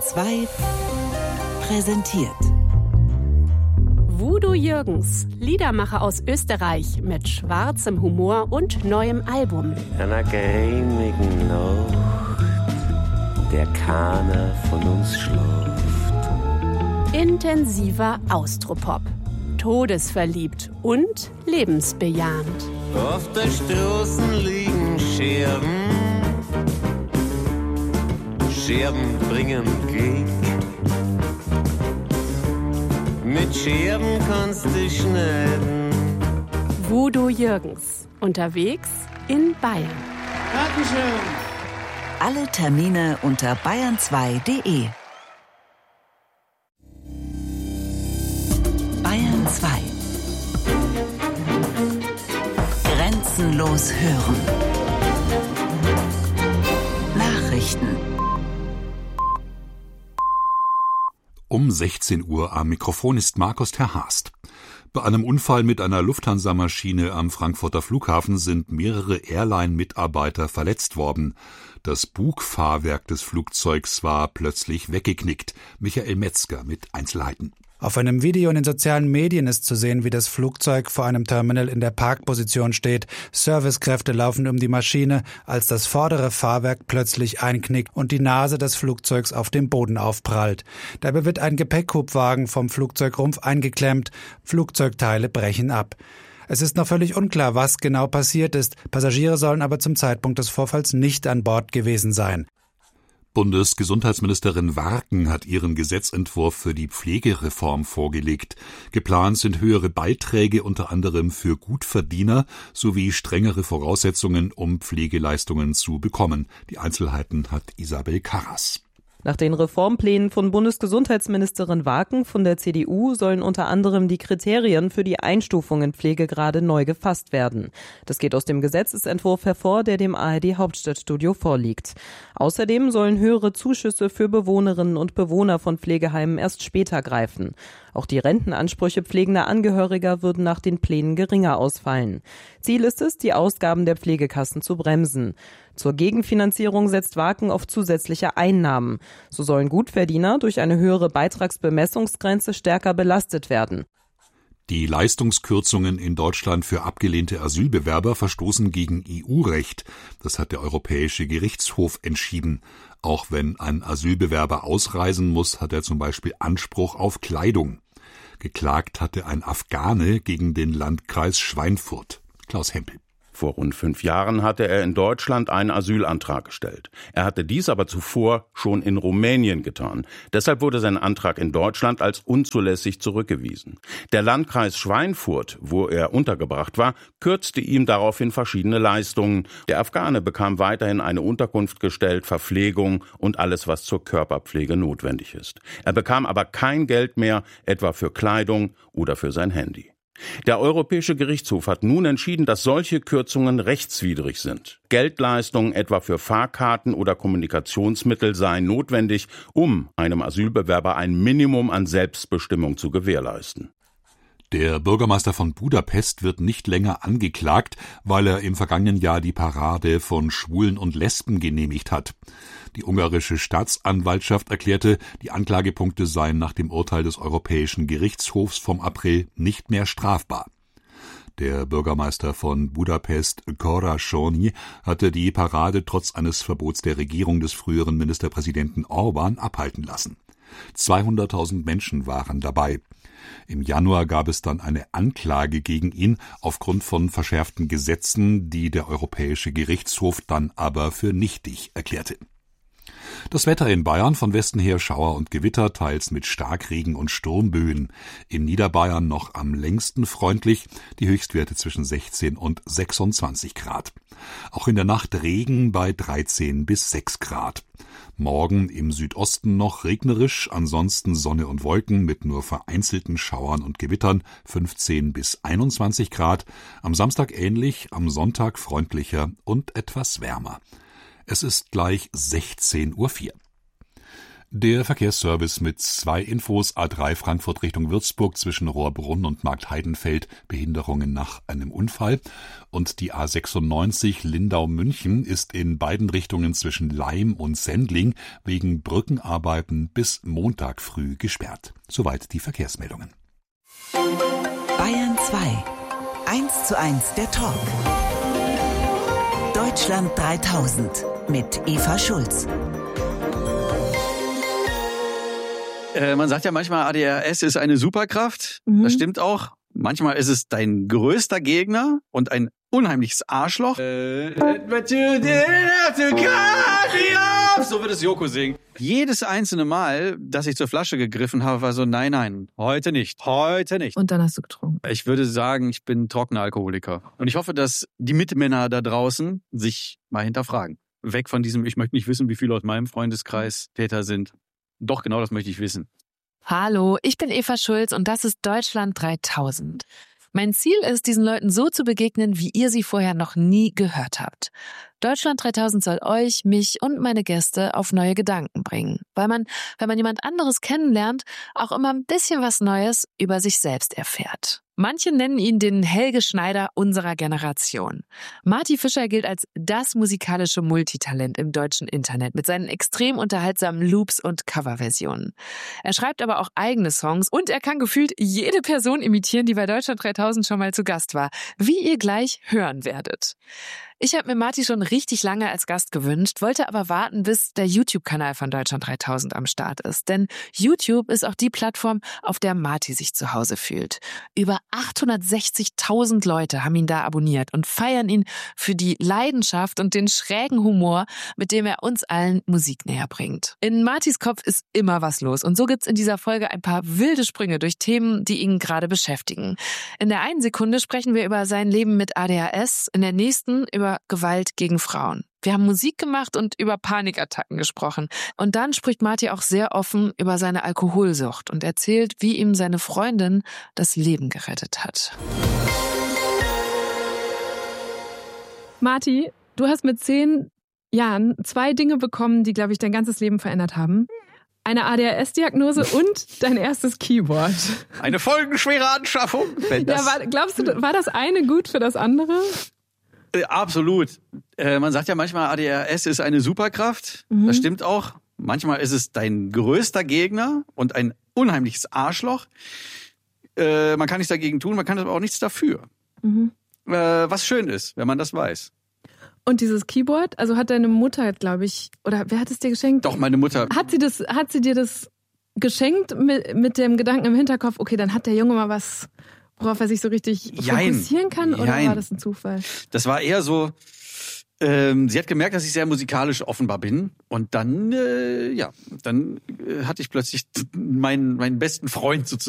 2 präsentiert. Voodoo Jürgens, Liedermacher aus Österreich mit schwarzem Humor und neuem Album. In einer geheimigen Nacht, der keiner von uns schlaft. Intensiver Austropop, todesverliebt und lebensbejahend. Auf der Straße liegen Scherben, Scherben bringen Glück. Mit Scherben kannst du schneiden. Voodoo Jürgens, unterwegs in Bayern. Dankeschön. Alle Termine unter bayern2.de. Bayern 2. Grenzenlos hören. Nachrichten. Um 16 Uhr am Mikrofon ist Markus Terhast. Bei einem Unfall mit einer Lufthansa-Maschine am Frankfurter Flughafen sind mehrere Airline-Mitarbeiter verletzt worden. Das Bugfahrwerk des Flugzeugs war plötzlich weggeknickt. Michael Metzger mit Einzelheiten. Auf einem Video in den sozialen Medien ist zu sehen, wie das Flugzeug vor einem Terminal in der Parkposition steht. Servicekräfte laufen um die Maschine, als das vordere Fahrwerk plötzlich einknickt und die Nase des Flugzeugs auf dem Boden aufprallt. Dabei wird ein Gepäckhubwagen vom Flugzeugrumpf eingeklemmt. Flugzeugteile brechen ab. Es ist noch völlig unklar, was genau passiert ist. Passagiere sollen aber zum Zeitpunkt des Vorfalls nicht an Bord gewesen sein. Bundesgesundheitsministerin Warken hat ihren Gesetzentwurf für die Pflegereform vorgelegt. Geplant sind höhere Beiträge unter anderem für Gutverdiener sowie strengere Voraussetzungen, um Pflegeleistungen zu bekommen. Die Einzelheiten hat Isabel Karras. Nach den Reformplänen von Bundesgesundheitsministerin Warken von der CDU sollen unter anderem die Kriterien für die Einstufung in Pflegegrade neu gefasst werden. Das geht aus dem Gesetzesentwurf hervor, der dem ARD-Hauptstadtstudio vorliegt. Außerdem sollen höhere Zuschüsse für Bewohnerinnen und Bewohner von Pflegeheimen erst später greifen. Auch die Rentenansprüche pflegender Angehöriger würden nach den Plänen geringer ausfallen. Ziel ist es, die Ausgaben der Pflegekassen zu bremsen. Zur Gegenfinanzierung setzt Warken auf zusätzliche Einnahmen. So sollen Gutverdiener durch eine höhere Beitragsbemessungsgrenze stärker belastet werden. Die Leistungskürzungen in Deutschland für abgelehnte Asylbewerber verstoßen gegen EU-Recht. Das hat der Europäische Gerichtshof entschieden. Auch wenn ein Asylbewerber ausreisen muss, hat er zum Beispiel Anspruch auf Kleidung. Geklagt hatte ein Afghane gegen den Landkreis Schweinfurt. Klaus Hempel. Vor rund 5 Jahren hatte er in Deutschland einen Asylantrag gestellt. Er hatte dies aber zuvor schon in Rumänien getan. Deshalb wurde sein Antrag in Deutschland als unzulässig zurückgewiesen. Der Landkreis Schweinfurt, wo er untergebracht war, kürzte ihm daraufhin verschiedene Leistungen. Der Afghane bekam weiterhin eine Unterkunft gestellt, Verpflegung und alles, was zur Körperpflege notwendig ist. Er bekam aber kein Geld mehr, etwa für Kleidung oder für sein Handy. Der Europäische Gerichtshof hat nun entschieden, dass solche Kürzungen rechtswidrig sind. Geldleistungen etwa für Fahrkarten oder Kommunikationsmittel seien notwendig, um einem Asylbewerber ein Minimum an Selbstbestimmung zu gewährleisten. Der Bürgermeister von Budapest wird nicht länger angeklagt, weil er im vergangenen Jahr die Parade von Schwulen und Lesben genehmigt hat. Die ungarische Staatsanwaltschaft erklärte, die Anklagepunkte seien nach dem Urteil des Europäischen Gerichtshofs vom April nicht mehr strafbar. Der Bürgermeister von Budapest, Cora Sony, hatte die Parade trotz eines Verbots der Regierung des früheren Ministerpräsidenten Orban abhalten lassen. 200.000 Menschen waren dabei. Im Januar gab es dann eine Anklage gegen ihn aufgrund von verschärften Gesetzen, die der Europäische Gerichtshof dann aber für nichtig erklärte. Das Wetter in Bayern: von Westen her Schauer und Gewitter, teils mit Starkregen und Sturmböen. In Niederbayern noch am längsten freundlich, die Höchstwerte zwischen 16 und 26 Grad. Auch in der Nacht Regen bei 13 bis 6 Grad. Morgen im Südosten noch regnerisch, ansonsten Sonne und Wolken mit nur vereinzelten Schauern und Gewittern, 15 bis 21 Grad. Am Samstag ähnlich, am Sonntag freundlicher und etwas wärmer. Es ist gleich 16:04 Uhr. Der Verkehrsservice mit 2 Infos: A3 Frankfurt Richtung Würzburg zwischen Rohrbrunn und Marktheidenfeld, Behinderungen nach einem Unfall. Und die A96 Lindau-München ist in beiden Richtungen zwischen Laim und Sendling wegen Brückenarbeiten bis Montag früh gesperrt. Soweit die Verkehrsmeldungen. Bayern 2. 1:1 der Talk. Deutschland 3000 mit Eva Schulz. Man sagt ja manchmal, ADHS ist eine Superkraft. Das stimmt auch. Manchmal ist es dein größter Gegner und ein unheimliches Arschloch. So wird es Joko singen. Jedes einzelne Mal, dass ich zur Flasche gegriffen habe, war so, nein, heute nicht. Und dann hast du getrunken. Ich würde sagen, ich bin trockener Alkoholiker. Und ich hoffe, dass die Mitmänner da draußen sich mal hinterfragen. Weg von diesem, ich möchte nicht wissen, wie viele aus meinem Freundeskreis Täter sind. Doch, genau das möchte ich wissen. Hallo, ich bin Eva Schulz und das ist Deutschland 3000. Mein Ziel ist, diesen Leuten so zu begegnen, wie ihr sie vorher noch nie gehört habt. Deutschland 3000 soll euch, mich und meine Gäste auf neue Gedanken bringen. Weil man, wenn man jemand anderes kennenlernt, auch immer ein bisschen was Neues über sich selbst erfährt. Manche nennen ihn den Helge Schneider unserer Generation. Marty Fischer gilt als das musikalische Multitalent im deutschen Internet mit seinen extrem unterhaltsamen Loops und Coverversionen. Er schreibt aber auch eigene Songs und er kann gefühlt jede Person imitieren, die bei Deutschland 3000 schon mal zu Gast war, wie ihr gleich hören werdet. Ich habe mir Marty schon richtig lange als Gast gewünscht, wollte aber warten, bis der YouTube-Kanal von Deutschland 3000 am Start ist. Denn YouTube ist auch die Plattform, auf der Marty sich zu Hause fühlt. Über 860.000 Leute haben ihn da abonniert und feiern ihn für die Leidenschaft und den schrägen Humor, mit dem er uns allen Musik näher bringt. In Martys Kopf ist immer was los und so gibt's in dieser Folge ein paar wilde Sprünge durch Themen, die ihn gerade beschäftigen. In der einen Sekunde sprechen wir über sein Leben mit ADHS, in der nächsten über Gewalt gegen Frauen. Wir haben Musik gemacht und über Panikattacken gesprochen. Und dann spricht Marty auch sehr offen über seine Alkoholsucht und erzählt, wie ihm seine Freundin das Leben gerettet hat. Marty, du hast mit 10 Jahren 2 Dinge bekommen, die, glaube ich, dein ganzes Leben verändert haben. Eine ADHS-Diagnose und dein erstes Keyboard. Eine folgenschwere Anschaffung. Glaubst du, war das eine gut für das andere? Absolut. Man sagt ja manchmal, ADHS ist eine Superkraft. Das stimmt auch. Manchmal ist es dein größter Gegner und ein unheimliches Arschloch. Man kann nichts dagegen tun, man kann aber auch nichts dafür. Was schön ist, wenn man das weiß. Und dieses Keyboard, also hat deine Mutter, glaube ich, oder wer hat es dir geschenkt? Doch, meine Mutter. Hat sie dir das geschenkt mit dem Gedanken im Hinterkopf, okay, dann hat der Junge mal was, worauf er sich so richtig fokussieren kann? Oder war das ein Zufall? Das war eher so, sie hat gemerkt, dass ich sehr musikalisch offenbar bin. Und dann hatte ich plötzlich meinen besten Freund sozusagen